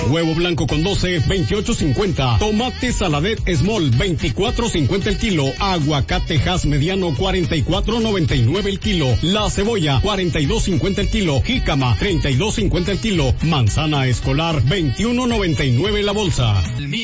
Huevo blanco con 12, 28.50. Tomate Saladet Small, 24.50 el kilo. Aguacate Hass mediano, 44.99 el kilo. La cebolla, 42.50 el kilo. Jícama, 32.50 el kilo. Manzana escolar, 21.99 la bolsa.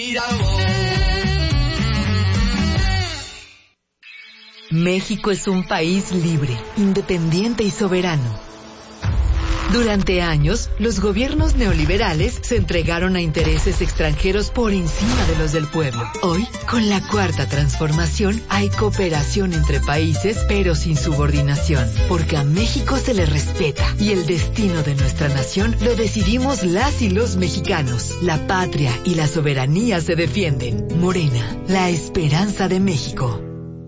México es un país libre, independiente y soberano. Durante años, los gobiernos neoliberales se entregaron a intereses extranjeros por encima de los del pueblo. Hoy, con la Cuarta Transformación, hay cooperación entre países, pero sin subordinación, porque a México se le respeta y el destino de nuestra nación lo decidimos las y los mexicanos. La patria y la soberanía se defienden. Morena, la esperanza de México.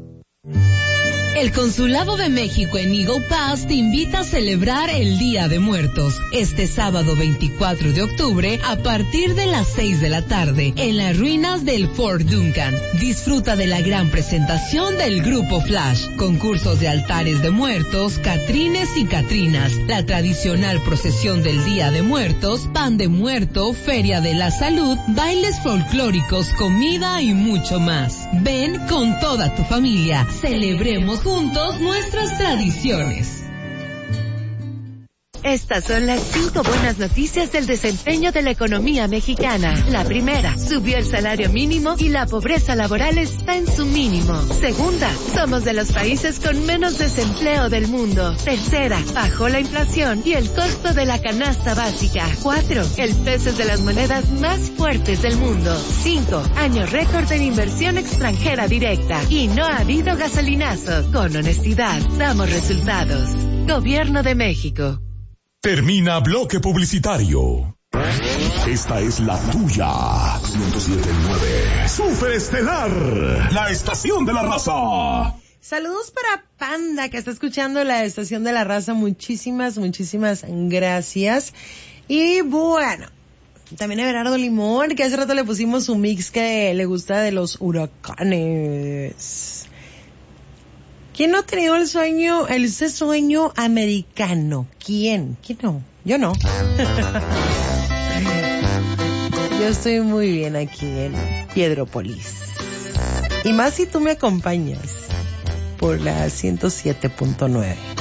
El Consulado de México en Eagle Pass te invita a celebrar el Día de Muertos este sábado 24 de octubre a partir de las 6 de la tarde en las ruinas del Fort Duncan. Disfruta de la gran presentación del Grupo Flash, concursos de altares de muertos, catrines y catrinas, la tradicional procesión del Día de Muertos, pan de muerto, feria de la salud, bailes folclóricos, comida y mucho más. Ven con toda tu familia, celebremos juntos nuestras tradiciones. Estas son las 5 buenas noticias del desempeño de la economía mexicana. La primera, subió el salario mínimo y la pobreza laboral está en su mínimo. Segunda, somos de los países con menos desempleo del mundo. Tercera, bajó la inflación y el costo de la canasta básica. 4, el peso es de las monedas más fuertes del mundo. 5, año récord en inversión extranjera directa. Y no ha habido gasolinazo. Con honestidad, damos resultados. Gobierno de México. Termina bloque publicitario. Esta es la tuya. 107.9. Superestelar, la estación de la raza. Saludos para Panda, que está escuchando la estación de la raza. Muchísimas gracias. Y bueno, también a Everardo Limón, que hace rato le pusimos su mix que le gusta de los huracanes. ¿Quién no ha tenido ese sueño americano? ¿Quién no? Yo no. Yo estoy muy bien aquí en Piedrópolis. Y más si tú me acompañas por la 107.9.